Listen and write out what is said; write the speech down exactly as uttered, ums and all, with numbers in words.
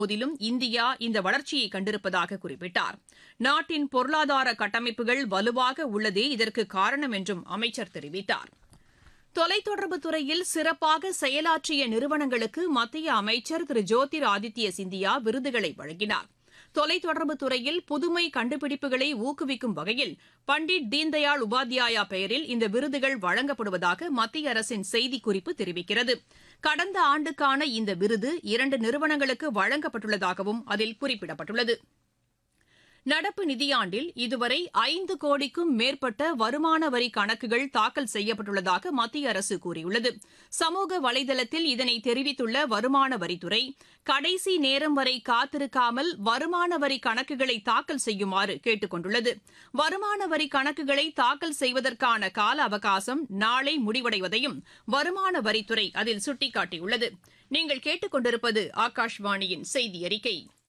போதிலும் இந்தியா இந்த வளர்ச்சியை கண்டிருப்பதாக குறிப்பிட்டார். நாட்டின் பொருளாதார கட்டமைப்புகள் வலுவாக உள்ளதே இதற்கு காரணம் என்றும் அமைச்சர் தெரிவித்தார். தொலைத்தொடர்புத் துறையில் சிறப்பாக செயலாற்றிய நிறுவனங்களுக்கு மத்திய அமைச்சர் திரு ஜோதிர் ஆதித்ய சிந்தியா விருதுகளை வழங்கினார். தொலைத்தொடர்புத் துறையில் புதுமை கண்டுபிடிப்புகளை ஊக்குவிக்கும் வகையில் பண்டிட் தீன்தயாள் உபாத்யாயா பெயரில் இந்த விருதுகள் வழங்கப்படுவதாக மத்திய அரசின் செய்திக்குறிப்பு தெரிவிக்கிறது. கடந்த ஆண்டுக்கான இந்த விருது இரண்டு நிறுவனங்களுக்கு வழங்கப்பட்டுள்ளதாகவும் அதில் குறிப்பிடப்பட்டுள்ளது. நடப்பு நிதியாண்டில் இதுவரை ஐந்து கோடிக்கும் மேற்பட்ட வருமான வரி கணக்குகள் தாக்கல் செய்யப்பட்டுள்ளதாக மத்திய அரசு கூறியுள்ளது. சமூக வலைதளத்தில் இதனை தெரிவித்துள்ள வருமான வரித்துறை, கடைசி நேரம் வரை காத்திருக்காமல் வருமான வரி கணக்குகளை தாக்கல் செய்யுமாறு கேட்டுக் கொண்டுள்ளது. வருமான வரி கணக்குகளை தாக்கல் செய்வதற்கான கால அவகாசம் நாளை முடிவடைவதையும் வருமான வரித்துறை அதில் சுட்டிக்காட்டியுள்ளது. நீங்கள் கேட்டுக் கொண்டிருப்பது ஆகாஷ்வாணியின் செய்தி அறிக்கை.